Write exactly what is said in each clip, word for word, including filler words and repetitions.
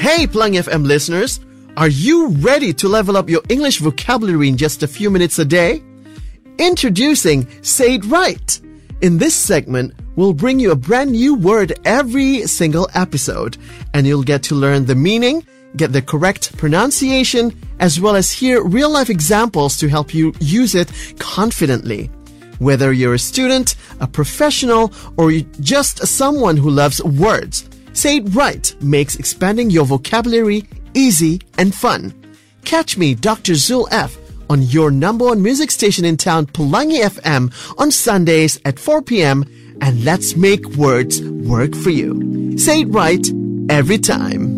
Hey Pelangi F M listeners, are you ready to level up your English vocabulary in just a few minutes a day? Introducing Say It Right. In this segment, we'll bring you a brand new word every single episode, and you'll get to learn the meaning, get the correct pronunciation, as well as hear real-life examples to help you use it confidently. Whether you're a student, a professional, or just someone who loves words, Say It Right makes expanding your vocabulary easy and fun. Catch me, Doctor Zul F, on your number one music station in town, Pelangi F M, on Sundays at four p.m. and let's make words work for you. Say it right every time.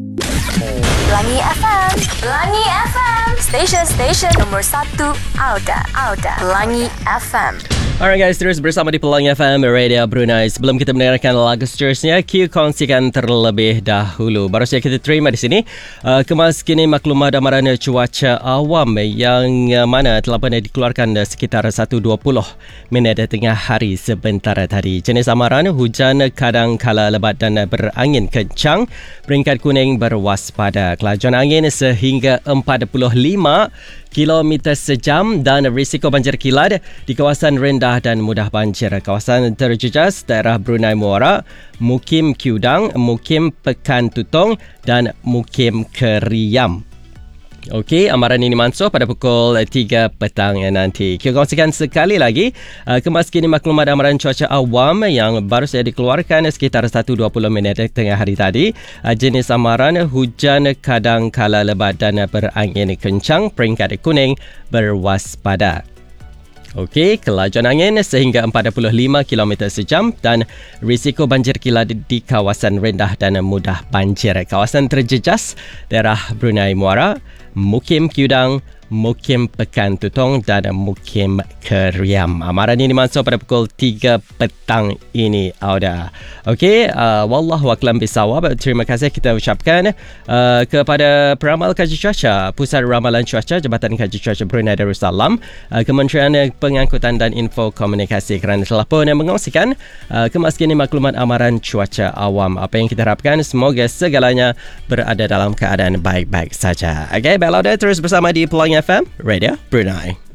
Pelangi F M, Pelangi F M, stesen-stesen nomor satu Auda, Auda, Pelangi F M. Alright guys, terus bersama di Pelangi F M Radio Brunei. Sebelum kita mendengarkan lagu seterusnya, Q kongsikan terlebih dahulu. Baru saja kita terima di sini uh, kemas kini maklumat amaran cuaca awam yang uh, mana telah pernah dikeluarkan uh, sekitar satu dua puluh minit tengah hari sebentar tadi. Jenis amaran hujan kadang kala lebat dan berangin kencang. Peringkat kuning berwaspada. Kelajuan angin sehingga empat puluh lima kilometer sejam dan risiko banjir kilat di kawasan rendah dan mudah banjir. Kawasan terjejas daerah Brunei Muara, Mukim Kudang, Mukim Pekan Tutong dan Mukim Keriam. Okey, amaran ini mansuh pada pukul tiga petang nanti. Kita kongsikan sekali lagi uh, kemas kini maklumat amaran cuaca awam yang baru saja dikeluarkan sekitar satu dua puluh minit tengah hari tadi. Uh, jenis amaran hujan kadang kala lebat dan berangin kencang, peringkat kuning berwaspada. Okey, kelajuan angin sehingga empat puluh lima kilometer sejam dan risiko banjir kilat di kawasan rendah dan mudah banjir. Kawasan terjejas daerah Brunei Muara, Mukim Kudang, Mukim Pekan Tutong dan Mukim Keriam. Amaran ini dimansuh pada pukul tiga petang ini, Auda. Okey, uh, wallahu a'lam bisawab. Terima kasih kita ucapkan uh, kepada peramal kaji cuaca, Pusat Ramalan Cuaca Jabatan Kaji Cuaca Brunei Darussalam, uh, Kementerian Pengangkutan dan Info Komunikasi kerana telah pun mengongsikan uh, kemas kini maklumat amaran cuaca awam. Apa yang kita harapkan, semoga segalanya berada dalam keadaan baik-baik saja. Okey, baiklah, terus bersama di Pelangi F M Radio Brunei.